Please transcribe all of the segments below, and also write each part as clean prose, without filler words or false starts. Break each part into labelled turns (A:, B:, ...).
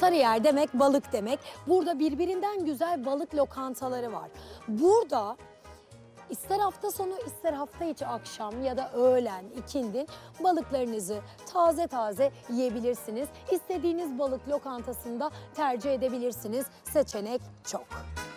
A: Sarıyer demek balık demek. Burada birbirinden güzel balık lokantaları var. Burada ister hafta sonu ister hafta içi akşam ya da öğlen, ikindin balıklarınızı taze taze yiyebilirsiniz. İstediğiniz balık lokantasında tercih edebilirsiniz. Seçenek çok.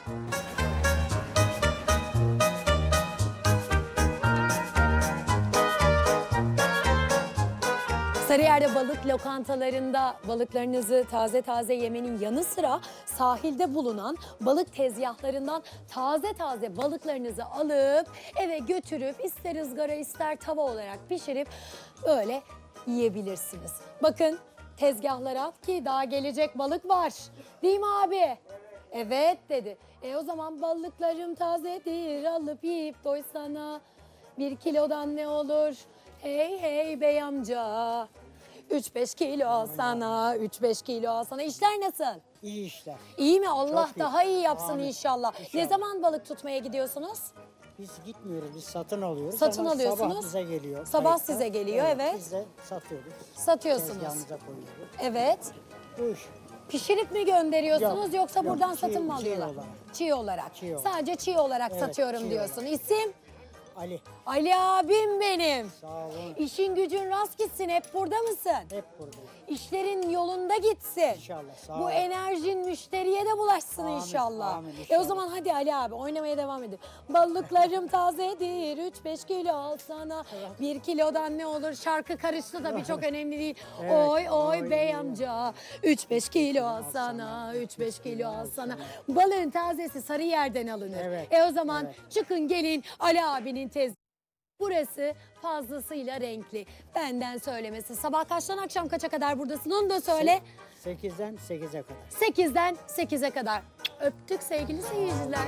A: Sarıyer'de balık lokantalarında balıklarınızı taze taze yemenin yanı sıra sahilde bulunan balık tezgahlarından taze taze balıklarınızı alıp eve götürüp ister ızgara ister tava olarak pişirip böyle yiyebilirsiniz. Bakın tezgahlara ki daha gelecek balık var. Değil mi abi? Evet dedi. O zaman balıklarım tazedir alıp yiyip doysana. 1 kilodan ne olur? Hey hey bey amca. 3-5 kilo alsana, 3-5 kilo alsana. İşler nasıl?
B: İyi işler.
A: İyi mi? Allah
B: Çok iyi.
A: daha iyi yapsın
B: Amin.
A: inşallah.
B: İnşallah.
A: Ne zaman balık tutmaya gidiyorsunuz?
B: Biz gitmiyoruz, biz satın alıyoruz.
A: Satın
B: ama
A: alıyorsunuz.
B: Sabah bize geliyor.
A: Sabah
B: kayıkta.
A: size geliyor, evet.
B: Biz de satıyoruz.
A: Satıyorsunuz.
B: Tezgahımıza koyuyoruz.
A: Evet.
B: Bu iş.
A: Pişirip mi gönderiyorsunuz
B: Yok,
A: yoksa
B: yok.
A: buradan
B: Çiğ-
A: satın mı
B: çiğ
A: alıyorlar?
B: olarak.
A: Çiğ olarak.
B: Çiğ olarak.
A: Sadece çiğ olarak
B: Evet,
A: satıyorum
B: çiğ
A: diyorsun.
B: olarak.
A: İsim?
B: Ali,
A: Ali abim benim.
B: sağ olun.
A: İşin gücün rast gitsin. Hep burada mısın?
B: Hep buradayız.
A: İşlerin yolunda gitsin.
B: İnşallah, sağ
A: Bu
B: olun.
A: enerjin müşteriye de bulaşsın
B: Amin,
A: inşallah.
B: amin,
A: O
B: inşallah.
A: zaman hadi Ali abi oynamaya devam edin. Balıklarım tazedir 3-5 kilo alsana. 1 kilodan ne olur? Şarkı karıştı da çok önemli değil.
B: Evet,
A: Oy oy
B: oy.
A: bey amca 3-5 kilo alsana 3-5 kilo alsana. Balığın tazesi Sarıyer'den alınır.
B: Evet,
A: O zaman
B: evet.
A: çıkın gelin Ali abinin tezgahı. Burası fazlasıyla renkli. Benden söylemesi. Sabah kaçtan akşam kaça kadar buradasın onu da söyle.
B: 8'den 8'e kadar.
A: 8'den 8'e kadar. Öptük sevgili seyirciler.